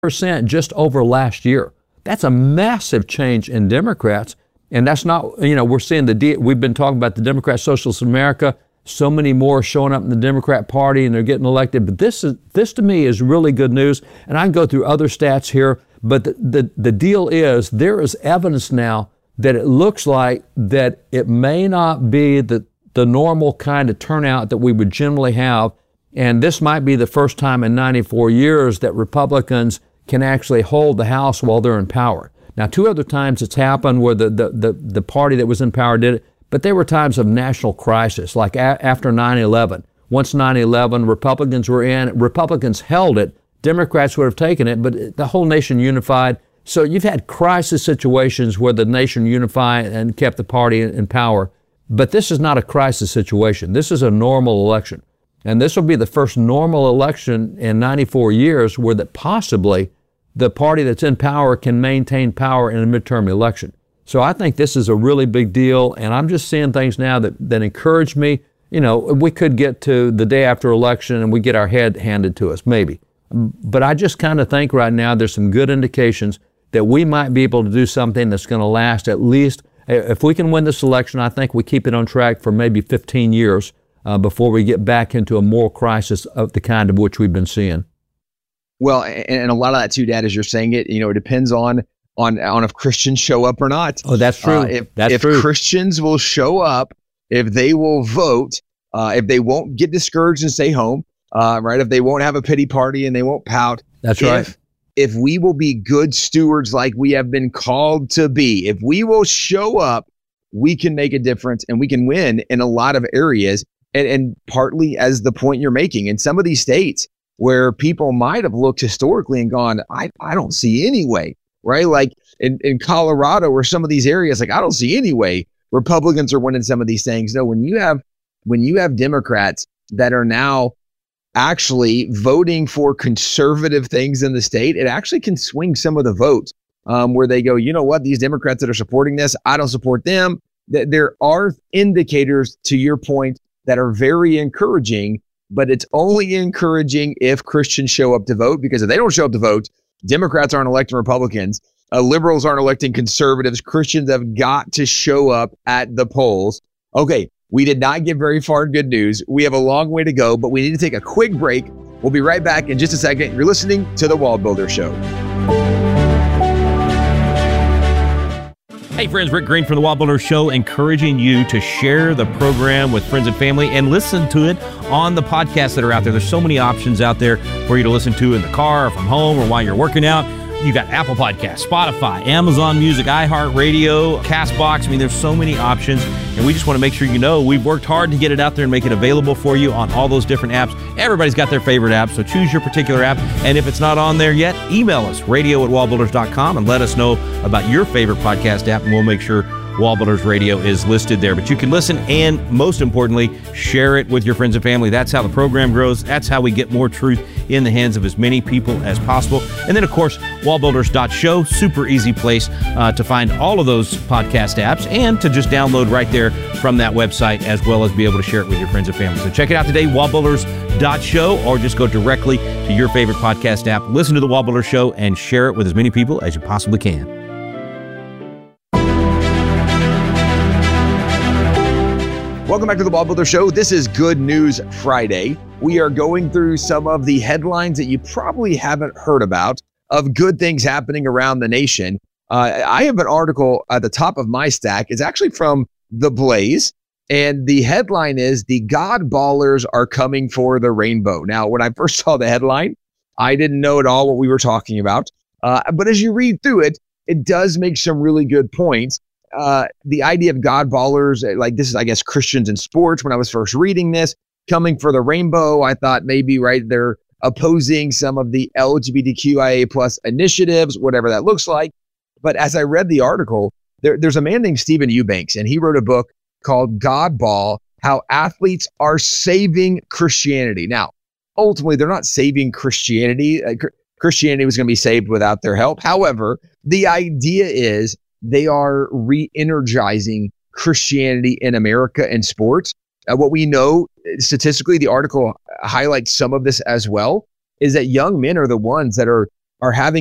8% just over last year. That's a massive change in Democrats. And that's not, we're seeing we've been talking about the Democrat Socialists of America, so many more showing up in the Democrat Party and they're getting elected. But this to me is really good news. And I can go through other stats here, but the deal is there is evidence now that it looks like that it may not be the normal kind of turnout that we would generally have. And this might be the first time in 94 years that Republicans can actually hold the House while they're in power. Now, 2 other times it's happened where the party that was in power did it, but they were times of national crisis, like after 9/11. Once 9/11, Republicans were in, Republicans held it, Democrats would have taken it, but the whole nation unified. So you've had crisis situations where the nation unified and kept the party in power, but this is not a crisis situation. This is a normal election. And this will be the first normal election in 94 years where that possibly the party that's in power can maintain power in a midterm election. So I think this is a really big deal, and I'm just seeing things now that encourage me. We could get to the day after election and we get our head handed to us, maybe. But I just kind of think right now there's some good indications that we might be able to do something that's going to last at least, if we can win this election, I think we keep it on track for maybe 15 years before we get back into a moral crisis of the kind of which we've been seeing. Well, and a lot of that too, Dad, as you're saying it, it depends on if Christians show up or not. Oh, that's true. If Christians will show up, if they will vote, if they won't get discouraged and stay home, right? If they won't have a pity party and they won't pout. That's right. If we will be good stewards like we have been called to be, if we will show up, we can make a difference and we can win in a lot of areas. And partly as the point you're making, in some of these states where people might have looked historically and gone, I don't see any way, right? Like in Colorado or some of these areas, like I don't see any way Republicans are winning some of these things. No, when you have Democrats that are now actually voting for conservative things in the state, it actually can swing some of the votes where they go, you know what, these Democrats that are supporting this, I don't support them. There are indicators, to your point, that are very encouraging, but it's only encouraging if Christians show up to vote, because if they don't show up to vote, Democrats aren't electing Republicans, liberals aren't electing conservatives, Christians have got to show up at the polls. Okay, we did not get very far in good news. We have a long way to go, but we need to take a quick break. We'll be right back in just a second. You're listening to The Wall Builder Show. Hey friends, Rick Green from The Wall Builder Show, encouraging you to share the program with friends and family and listen to it on the podcasts that are out there. There's so many options out there for you to listen to in the car or from home or while you're working out. You got Apple Podcasts, Spotify, Amazon Music, iHeartRadio, CastBox. I mean, there's so many options, and we just want to make sure you know we've worked hard to get it out there and make it available for you on all those different apps. Everybody's got their favorite app, so choose your particular app. And if it's not on there yet, email us, radio@wallbuilders.com, and let us know about your favorite podcast app, and we'll make sure Wall Builders Radio is listed there. But you can listen and, most importantly, share it with your friends and family. That's how the program grows. That's how we get more truth in the hands of as many people as possible. And then, of course, wallbuilders.show, super easy place to find all of those podcast apps and to just download right there from that website, as well as be able to share it with your friends and family. So check it out today, wallbuilders.show, or just go directly to your favorite podcast app, listen to the Wall Builder Show, and share it with as many people as you possibly can. Welcome back to the Wall Builder Show. This is Good News Friday. We are going through some of the headlines that you probably haven't heard about of good things happening around the nation. I have an article at the top of my stack. It's actually from The Blaze, and the headline is, "The God Ballers are coming for the rainbow." Now, when I first saw the headline, I didn't know at all what we were talking about. But as you read through it, it does make some really good points. The idea of God Ballers, like this is, I guess, Christians in sports. When I was first reading this, coming for the rainbow, I thought maybe, right, they're opposing some of the LGBTQIA plus initiatives, whatever that looks like. But as I read the article, there's a man named Stephen Eubanks, and he wrote a book called God Ball, How Athletes Are Saving Christianity. Now, ultimately, they're not saving Christianity. Christianity was going to be saved without their help. However, the idea is they are re-energizing Christianity in America and sports. What we know statistically, the article highlights some of this as well, is that young men are the ones that are are having